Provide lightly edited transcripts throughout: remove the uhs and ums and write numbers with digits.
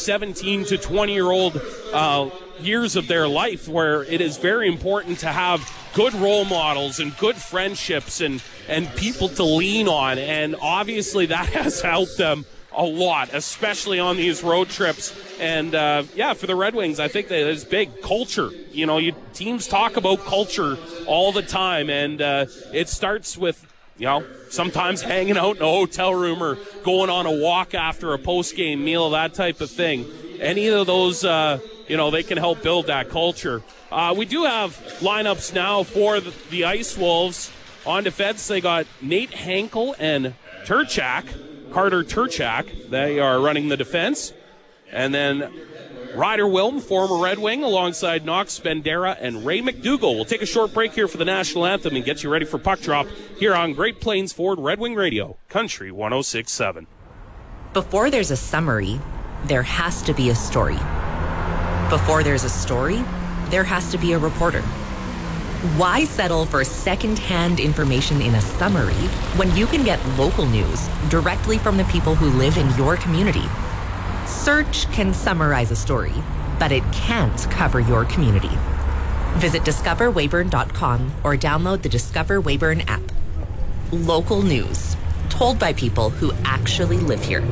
17 to 20-year-old years of their life, where it is very important to have good role models and good friendships and people to lean on. And obviously that has helped them a lot, especially on these road trips. And for the Red Wings, I think that it's big culture. Teams talk about culture all the time, and it starts with sometimes hanging out in a hotel room or going on a walk after a post-game meal, that type of thing. Any of those, they can help build that culture. We do have lineups now for the Ice Wolves. On defense, they got Nate Hankel and Carter Turchak. They are running the defense. And then Ryder Wilm, former Red Wing, alongside Knox Bendera and Ray McDougall. We'll take a short break here for the national anthem and get you ready for Puck Drop here on Great Plains Ford Red Wing Radio, Country 106.7. Before there's a summary, there has to be a story. Before there's a story, there has to be a reporter. Why settle for second-hand information in a summary when you can get local news directly from the people who live in your community? Search can summarize a story, but it can't cover your community. Visit discoverweyburn.com or download the Discover Weyburn app. Local news, told by people who actually live here.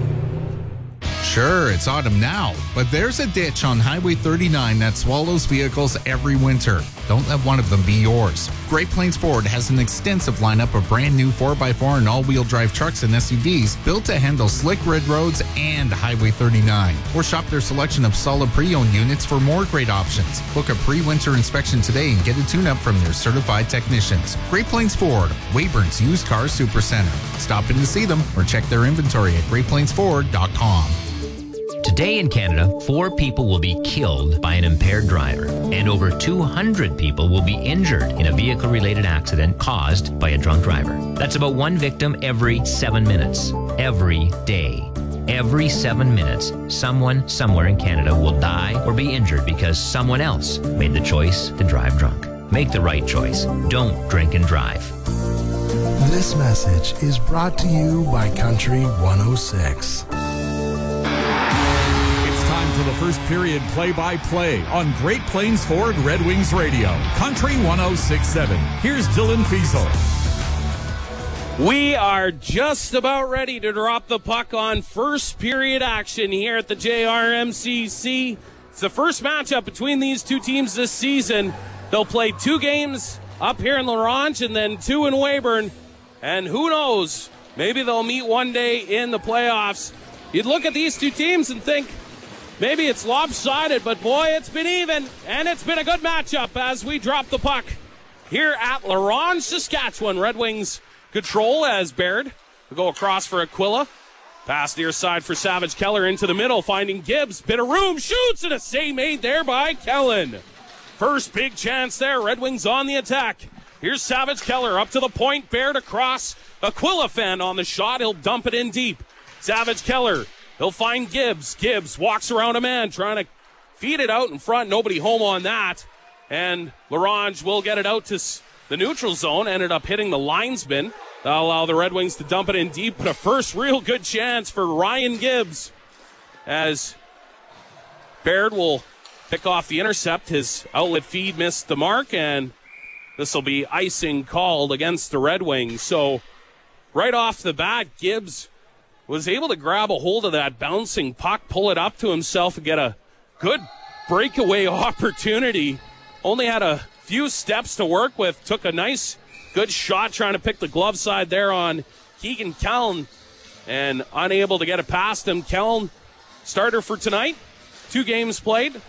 Sure, it's autumn now, but there's a ditch on Highway 39 that swallows vehicles every winter. Don't let one of them be yours. Great Plains Ford has an extensive lineup of brand new 4x4 and all-wheel drive trucks and SUVs built to handle slick red roads and Highway 39. Or shop their selection of solid pre-owned units for more great options. Book a pre-winter inspection today and get a tune-up from their certified technicians. Great Plains Ford, Weyburn's used car supercenter. Stop in to see them or check their inventory at greatplainsford.com. Today in Canada, 4 people will be killed by an impaired driver, and over 200 people will be injured in a vehicle-related accident caused by a drunk driver. That's about 1 victim every 7 minutes, every day. Every 7 minutes, someone somewhere in Canada will die or be injured because someone else made the choice to drive drunk. Make the right choice. Don't drink and drive. This message is brought to you by Country 106. For the first period play-by-play on Great Plains Ford Red Wings Radio, Country 106.7. Here's Dylan Fiesel. We are just about ready to drop the puck on first period action here at the JRMCC. It's the first matchup between these two teams this season. They'll play 2 games up here in La Ronge and then 2 in Weyburn. And who knows, maybe they'll meet one day in the playoffs. You'd look at these two teams and think, maybe it's lopsided, but boy, it's been even, and it's been a good matchup as we drop the puck here at La Ronge, Saskatchewan. Red Wings control as Baird will go across for Aquila. Pass near side for Savage Keller into the middle, finding Gibbs. Bit of room, shoots, and a save made there by Kellen. First big chance there, Red Wings on the attack. Here's Savage Keller up to the point, Baird across. Aquila fan on the shot, he'll dump it in deep. Savage Keller. He'll find Gibbs. Gibbs walks around a man trying to feed it out in front. Nobody home on that. And La Ronge will get it out to the neutral zone. Ended up hitting the linesman. That'll allow the Red Wings to dump it in deep. But a first real good chance for Ryan Gibbs as Baird will pick off the intercept. His outlet feed missed the mark, and this will be icing called against the Red Wings. So right off the bat, Gibbs was able to grab a hold of that bouncing puck, pull it up to himself, and get a good breakaway opportunity. Only had a few steps to work with. Took a nice, good shot trying to pick the glove side there on Keegan Kellen, and unable to get it past him. Kellen, starter for tonight. 2 games played.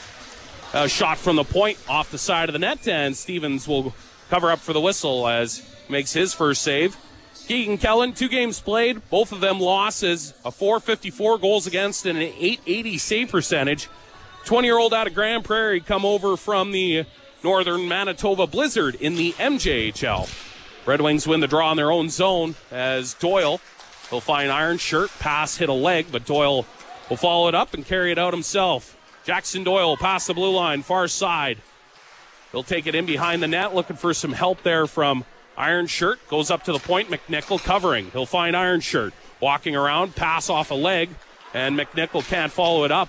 A shot from the point off the side of the net, and Stevens will cover up for the whistle as he makes his first save. Keegan Kellen, 2 games played, both of them losses, a .454 goals against and an .880 save percentage. 20-year-old out of Grand Prairie, come over from the Northern Manitoba Blizzard in the MJHL. Red Wings win the draw in their own zone as Doyle will find Iron Shirt, pass hit a leg, but Doyle will follow it up and carry it out himself. Jackson Doyle past the blue line, far side. He'll take it in behind the net, looking for some help there from Iron Shirt. Goes up to the point, McNichol covering. He'll find Iron Shirt walking around, pass off a leg, and McNichol can't follow it up.